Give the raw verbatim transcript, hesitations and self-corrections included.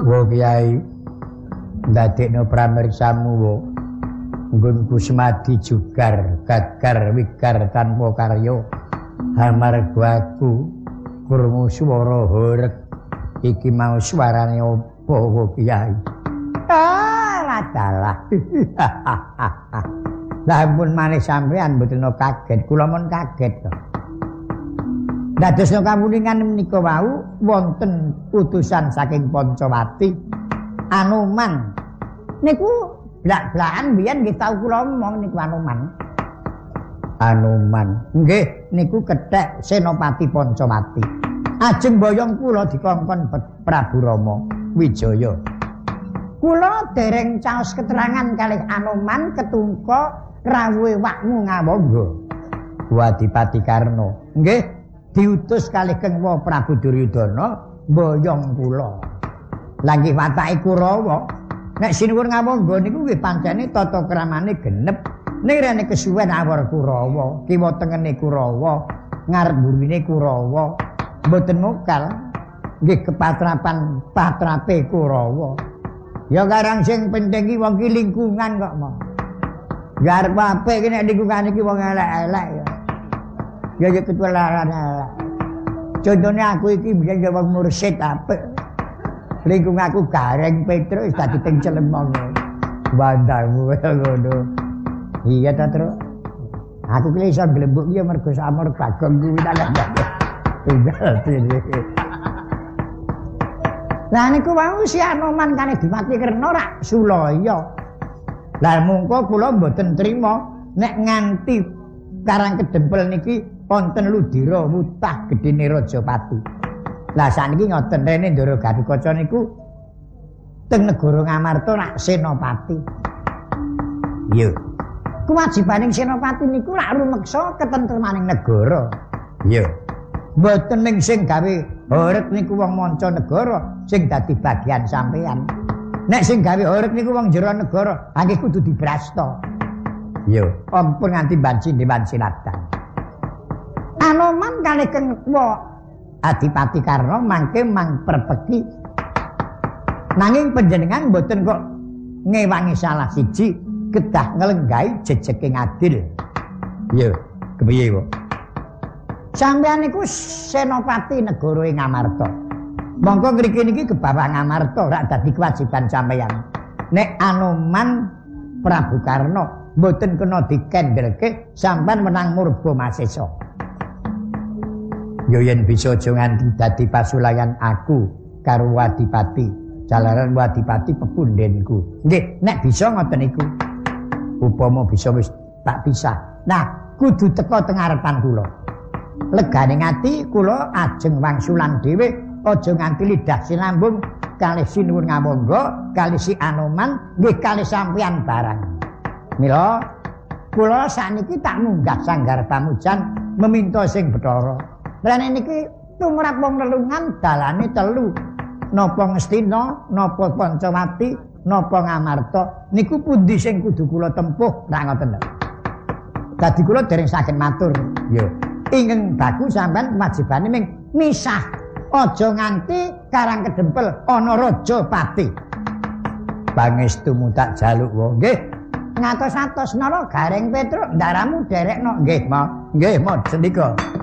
Wo Kyai ndadekno pramirsamu wo nggonku semadi jugar gagar wigar tanpa karya amarga aku krungu swara horeg iki mau suarane apa wo Kyai? Ah radalah. Lah ampun maneh sampean mboten kaget, kula mon kaget to. Dadosna kawuningan menika wau wonten utusan saking Pancawati Anoman. Niku blak-blakan biyen nggih tau kula omong niku Anoman. Anoman. Nggih niku kethek Senopati Pancawati. Ajeng boyong kula dikongkon Prabu Rama Wijaya. Kula dereng caos keterangan kalih Anoman ketungka rawuhe wakmu ngawangga. Wadipati Karna. Nggih diutus kalih Kengwa Prabu Duryudana mboyong kula. Lah nggih watake Kurawa. Nek sinuwun ngawangga niku nggih pancene tata kramane genep. Ning rene kesuwen awor Kurawa, kiwa tengene Kurawa, ngarep burine Kurawa. Mboten mokal nggih kepatrapan patrape Kurawa. Ya karang sing penting iki wong ki lingkungan kok mau. Garep apik iki nek lingkungan iki wong elek-elek ya. Ya ya ketularan elek. Contohnya aku iki biyen ya wong mursid apik. Lingkungan aku gareng Petrus dadi teng Celemong. Bandamu ngono. Iya ta, Tru? Aku ki iso glembuk ya mergo samur Bagong kuwi ta. Tunggal dhewe. Lah niku wau si Anoman kane Dipati Kerna rak sulaya. Lah mungko kula mboten trima nek nganti Karang Kedempel niki wonten ludira wutah gedene Rajapati. Lah sakniki ngoten rene Ndara Gatikaca niku teng negara Ngamarta rak senopati. Iya. Kewajibaning senopati niku rak rumeksa ketentremaning negara. Iya. Mboten ning sing gawe horeg niku wong manca negara sing dadi bagian sampeyan. Nek sing gawe horeg niku wong jero negara, nggih kudu dibrasta. Iya, ampun nganti banci dewan sinatan. Anoman kalih Kengwa Adipati Karna mangke mang perpeki. Nanging panjenengan mboten kok ngewangi salah siji, kedah nglenggahi jejeking adil. Iya, kepiye kok? Sampeyan niku senopati negara ing Ngamarta. Monggo ngriki niki kebawa Ngamarta rak dadi kewajiban sampeyan. Nek Anoman Prabu Karna mboten kena dikendelke sampean menang murba masesa. Yo yen bisa aja nganti dadi pasulayan aku karo Wadipati. Jalaran Wadipati pepundhenku. Nggih, nek bisa ngoten niku. Upama bisa wis tak pisah. Nah, kudu teka teng ngarepan kula. Legane ati kula ajeng wangsulan dhewe aja nganti lidah sinambung kalih sinuwun ngawangga kalih si Anoman nggih kalih sampeyan barang. Mila kula sakniki tak munggah sanggar pamujan meminta sing Bathara. Rene niki tumrap wong lelungan dalane telu. Napa Ngastina, napa Pancawati, napa Ngamarta. Niku pundi sing kudu kula tempuh? Ra ngoten lho. Dadi kula dereng saged matur. Yo. Ingkang baku sampean wajibane ming misah. Aja nganti Karang Kedempel ana Rajapati. Pangestumu tak jaluk wae. Nggih. Ngatos-atos nara Gareng Petruk ndaramu derekno nggih, Mo. Nggih, Mo, sendika.